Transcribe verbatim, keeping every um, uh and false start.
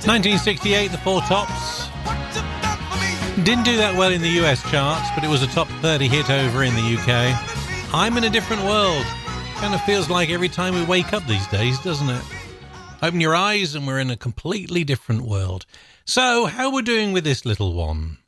nineteen sixty-eight, the Four Tops. Didn't do that well in the U S charts, but it was a top thirty hit over in the U K. I'm in a different world. Kind of feels like every time we wake up these days, doesn't it? Open your eyes and we're in a completely different world. So, how we're doing with this little one?